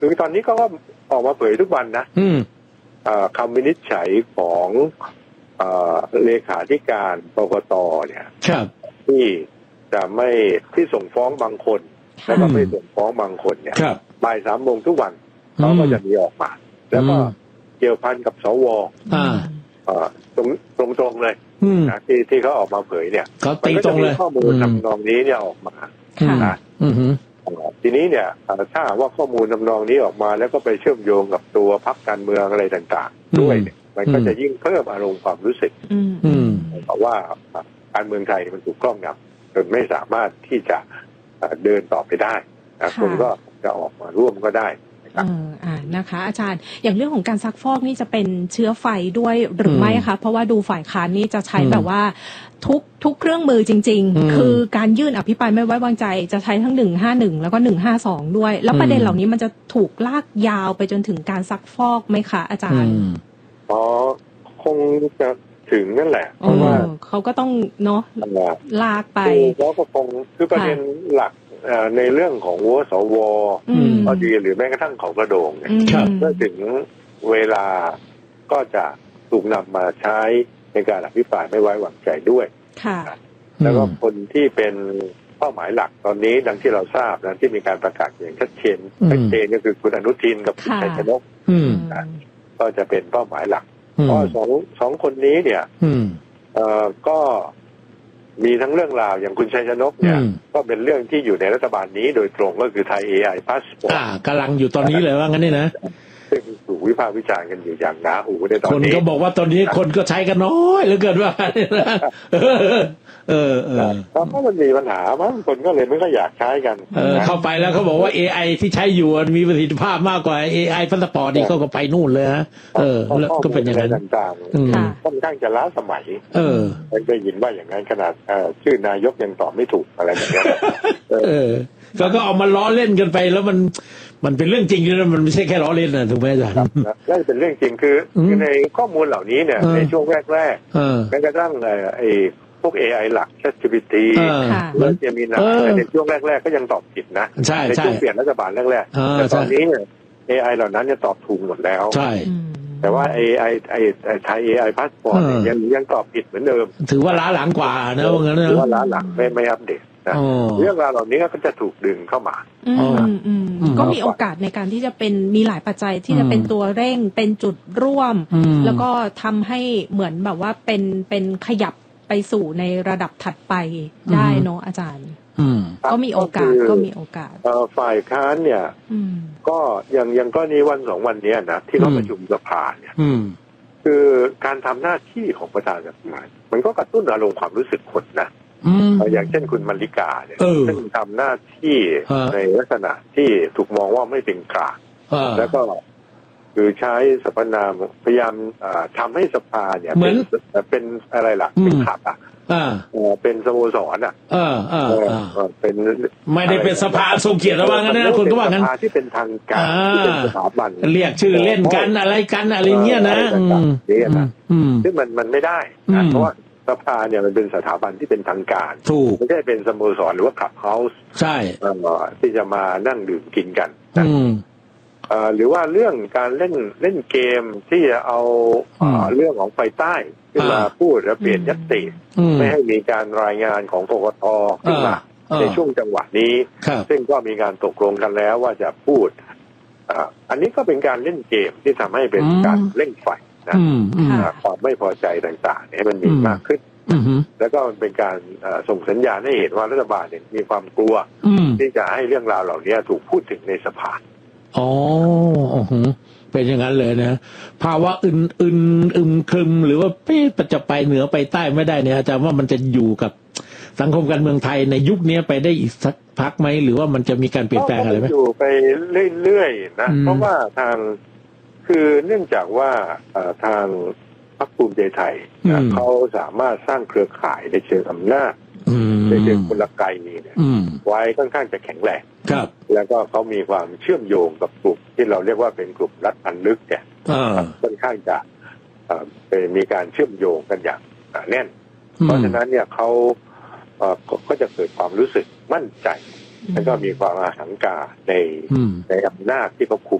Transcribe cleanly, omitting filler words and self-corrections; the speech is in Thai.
คือตอนนี้ก็ออกมาเผยทุกวันนะคำวินิจฉัยของเลขาธิการกกตเนี่ยที่จะไม่ที่ส่งฟ้องบางคนแล้วก็ไม่ส่งฟ้องบางคนเนี่ยบ่าย 3 โมงทุกวันเขาก็จะมีออกมาแล้วก็เกี่ยวพันกับสวตรงเลยนะที่เขาออกมาเผยเนี่ยมันก็จะมีข้อมูลทำนองนี้เนี่ยออกมาทีนี้เนี่ยถ้าว่าข้อมูลทำนองนี้ออกมาแล้วก็ไปเชื่อมโยงกับตัวพรรคการเมืองอะไรต่างๆด้วยเนี่ยมันก็จะยิ่งเพิ่มอารมณ์ความรู้สึกเพราะว่าการเมืองไทยมันถูกครอบงำจนไม่สามารถที่จะเดินต่อไปได้คนก็จะออกมาร่วมก็ได้นะคะอาจารย์อย่างเรื่องของการซักฟอกนี่จะเป็นเชื้อไฟด้วยหรือไม่คะเพราะว่าดูฝ่ายค้านนี่จะใช้แบบว่าทุกเครื่องมือจริงๆคือการยื่นอภิปรายไม่ไว้วางใจจะใช้ทั้ง151แล้วก็152ด้วยแล้วประเด็นเหล่านี้มันจะถูกลากยาวไปจนถึงการซักฟอกไหมคะอาจารย์คงจะถึงนั่นแหละเพราะว่าเขาก็ต้องเนาะลากไปแล้วก็คงคือประเด็นหลักในเรื่องของสวก็ดีหรือแม้กระทั่งของกระโดงเนี่ยเมื่อถึงเวลาก็จะถูกนำมาใช้ในการอภิปรายไม่ไว้วางใจด้วยแล้วก็คนที่เป็นเป้าหมายหลักตอนนี้ดังที่เราทราบนะที่มีการประกาศอย่างชัดเจนก็คือคุณอนุทินกับคุณชัยชนกก็จะเป็นเป้าหมายหลักเพราะสองคนนี้เนี่ยก็มีทั้งเรื่องราวอย่างคุณชัยชนกเนี่ยก็เป็นเรื่องที่อยู่ในรัฐบาลนี้โดยตรงก็คือไทย AI Passport กำลังอยู่ตอนนี้เลยว่างั้นนี่นะซึ่งถูกวิพากษ์วิจารณ์กันอยู่อย่างหนาหูในตอนนี้คนก็บอกว่าตอนนี้คนก็ใช้กันน้อยเหลือเกินว่าเพราะมันมีปัญหามั้งคนก็เลยไม่ค่อยอยากใช้กันเข้าไปแล้วเขาบอกว่า AI ที่ใช้อยู่มีประสิทธิภาพมากกว่า AI พาสปอร์ตนี่เขาก็ไปนู่นเลยฮะแล้วก็เป็นอย่างนั้นต่างๆค่อนข้างจะล้าสมัยได้ยินว่าอย่างนั้นขนาดชื่อนายกยังตอบไม่ถูกอะไรแบบนี้ก็เอามาล้อเล่นกันไปแล้วมันเป็นเรื่องจริงนะมันไม่ใช่แค่ล้อเล่นนะถูกไหมอาจารย์น่าจะเป็นเรื่องจริงคือในข้อมูลเหล่านี้เนี่ยในช่วงแรกๆแม้กระทั่งไอ้พวก AI หลัก ChatGPT แล้วจะมีในช่วงแรกๆก็ยังตอบผิดนะในช่วงเปลี่ยนรัฐบาลแรกๆแต่ตอนนี้ AI เหล่านั้นจะตอบถูกหมดแล้วแต่ว่าไทย AI Passport ยังตอบผิดเหมือนเดิมถือว่าล้าหลังกว่านะว่างั้นนะถือว่าล้าหลังไม่อัปเดตเรื่องราวเหล่านี้ก็จะถูกดึงเข้ามาก็มีโอกาสในการที่จะเป็นมีหลายปัจจัยที่จะเป็นตัวเร่งเป็นจุดร่วมแล้วก็ทำให้เหมือนแบบว่าเป็นขยับไปสู่ในระดับถัดไปได้เนาะอาจารย์ก็มีโอกาสฝ่ายค้านเนี่ยก็อย่างก็นี้วัน2 วันนี้นะที่เขาประชุมสภาเนี่ยคือการทำหน้าที่ของประธานสภามันก็กระตุ้นอารมณ์ความรู้สึกคนนะอย่างเช่นคุณมลลิกาเนี่ยซึ่งทำหน้าที่ในลักษณะที่ถูกมองว่าไม่เป็นกลางแล้วก็คือใช้สรรพนามพยายามทำให้สภาเนี่ยเป็นอะไรล่ะเป็นขับเป็นสโมสรเป็นไม่ได้เป็นสภาทรงเกียรติระวังกันนะคนก็ว่างั้นสภาที่เป็นทางการที่เป็นสถาบันเรียกชื่อเล่นกันอะไรกันอะไรเงี้ยนะซึ่งมันไม่ได้เพราะว่าสภาเนี่ยมันเป็นสถาบันที่เป็นทางการไม่ใช่เป็นสโมสรหรือว่าคลับเฮาส์ใช่ที่จะมานั่งดื่มกินกันหรือว่าเรื่องการเล่นเกมที่จะเอาเรื่องของไฟใต้ขึ้นมาพูดแล้วเปลี่ยนญัตติไม่ให้มีการรายงานของกกต.ขึ้นมาในช่วงจังหวะนี้ซึ่งก็มีการตกลงกันแล้วว่าจะพูดอันนี้ก็เป็นการเล่นเกมที่ทำให้เป็นการเล่นไฟนะความไม่พอใจต่างๆให้มันมีมากขึ้นแล้วก็เป็นการส่งสัญญาณให้เห็นว่ารัฐบาลเนี่ยมีความกลัวที่จะให้เรื่องราวเหล่านี้ถูกพูดถึงในสภาเป็นอย่างนั้นเลยนะภาวะครึมหรือว่าจะไปเหนือไปใต้ไม่ได้เนี่ยอาจารย์ว่ามันจะอยู่กับสังคมการเมืองไทยในยุคนี้ไปได้อีกสักพักไหมหรือว่ามันจะมีการเปลี่ยนแปลงอะไรไหมอยู่ไปเรื่อยๆนะเพราะว่าคือเนื่องจากว่าทางพรรคภูมิใจไทยเขาสามารถสร้างเครือข่ายในเชิงอำนาจในเชิงกลไกนี้เนี่ยไว้ค่อนข้างจะแข็งแรงแล้วก็เขามีความเชื่อมโยงกับกลุ่มที่เราเรียกว่าเป็นกลุ่มรัฐพันลึกเนี่ยค่อนข้างจะมีการเชื่อมโยงกันอย่างแน่นเพราะฉะนั้นเนี่ยเขาก็จะเกิดความรู้สึกมั่นใจแล้วก็มีความอาหังการในอำนาจที่เขาคุม